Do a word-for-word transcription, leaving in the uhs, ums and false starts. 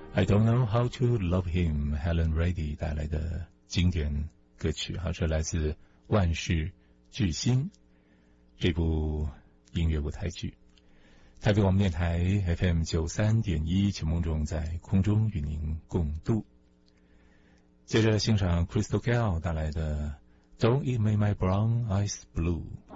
I don't know how to love him Helen Reddy 带来的经典歌曲哈，这来自万事巨星这部音乐舞台剧。台北广播电台 F M 九三点一，节目中在空中与您共度。接着欣赏 Crystal Gayle 带来的 Don't It Make My Brown Eyes Blue。